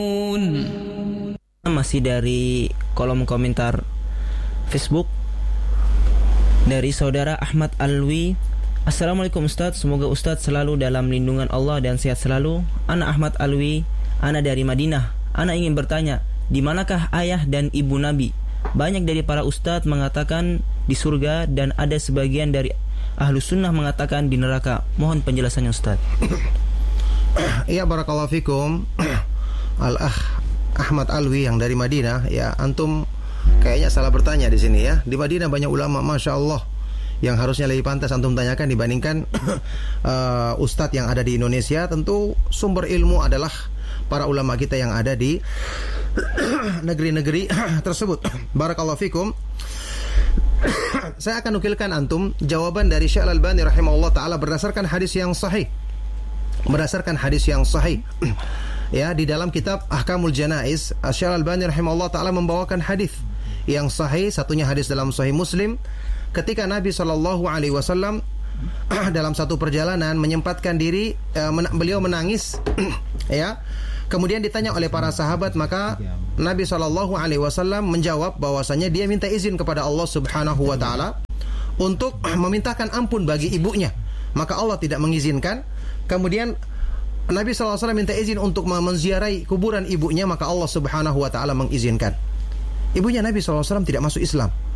Masih dari kolom komentar Facebook dari saudara Ahmad Alwi. Assalamualaikum Ustaz, semoga Ustaz selalu dalam lindungan Allah dan sehat selalu. Ana Ahmad Alwi, ana dari Madinah. Ana ingin bertanya, di manakah ayah dan ibu Nabi? Banyak dari para ustadz mengatakan di surga dan ada sebagian dari Ahlus Sunnah mengatakan di neraka. Mohon penjelasannya Ustaz. Iya, barakallahu fikum. Al-Akh Ahmad Alwi yang dari Madinah, ya antum kayaknya salah bertanya di sini ya. Di Madinah banyak ulama, masya Allah, yang harusnya lebih pantas antum tanyakan dibandingkan ustadz yang ada di Indonesia. Tentu sumber ilmu adalah para ulama kita yang ada di negeri-negeri tersebut. Barakallahu fikum. Saya akan nukilkan antum jawaban dari Syekh Al-Albani rahimahullah taala berdasarkan hadis yang sahih. Berdasarkan hadis yang sahih. Ya, di dalam kitab Ahkamul Janaiz, Syekh Al-Albani rahimahullah taala membawakan hadis yang sahih, satunya hadis dalam Sahih Muslim, ketika Nabi sallallahu alaihi wasallam dalam satu perjalanan menyempatkan diri, beliau menangis ya. Kemudian ditanya oleh para sahabat, maka Nabi sallallahu alaihi wasallam menjawab bahwasanya dia minta izin kepada Allah Subhanahu wa taala untuk memintakan ampun bagi ibunya. Maka Allah tidak mengizinkan. Kemudian Nabi sallallahu alaihi wasallam minta izin untuk menziarahi kuburan ibunya, maka Allah Subhanahu wa taala mengizinkan. Ibunya Nabi sallallahu alaihi wasallam tidak masuk Islam.